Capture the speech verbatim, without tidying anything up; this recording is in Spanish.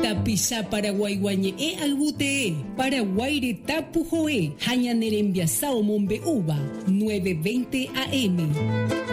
Tapisha Paraguay guañe e albute Paraguay tapu joe Hañanerembiasao mombe uva nueve veinte A M.